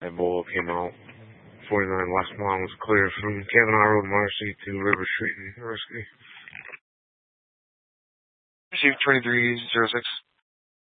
That Bolo came out. 49 last mile was clear from Kavanaugh Road, Marcy to River Street in University. Received 2306.